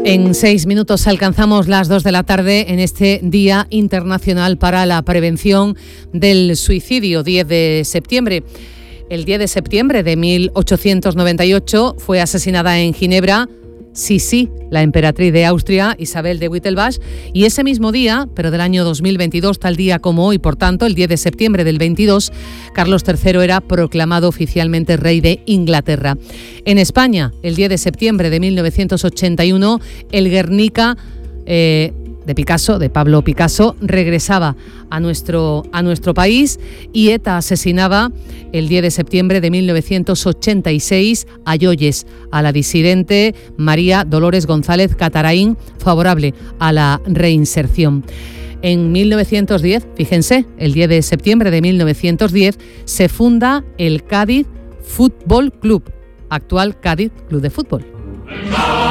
En 6 minutos alcanzamos las 2 de la tarde en este Día Internacional para la Prevención del Suicidio, 10 de septiembre. El 10 de septiembre de 1898 fue asesinada en Ginebra Sisi, la emperatriz de Austria, Isabel de Wittelsbach, y ese mismo día, pero del año 2022, tal día como hoy, por tanto, el 10 de septiembre del 22, Carlos III era proclamado oficialmente rey de Inglaterra. En España, el 10 de septiembre de 1981, el Guernica de Pablo Picasso, regresaba a nuestro país y ETA asesinaba el 10 de septiembre de 1986 a Yoyes, a la disidente María Dolores González Cataraín, favorable a la reinserción. En 1910, fíjense, el 10 de septiembre de 1910, se funda el Cádiz Fútbol Club, actual Cádiz Club de Fútbol.